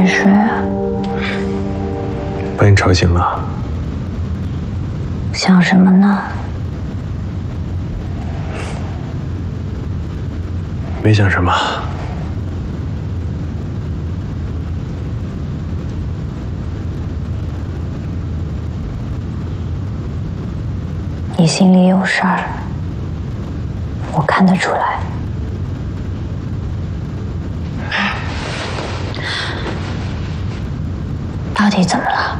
睡啊？ 把你吵醒了。 想什么呢？ 没想什么。 你心里有事儿，我看得出来。到底怎么了？